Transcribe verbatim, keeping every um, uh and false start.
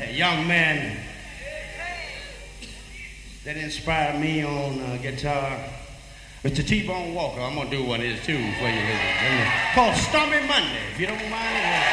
a young man that inspired me on uh, guitar, Mister T-Bone Walker. I'm going to do one of his tunes for you. It's called Stormy Monday, if you don't mind.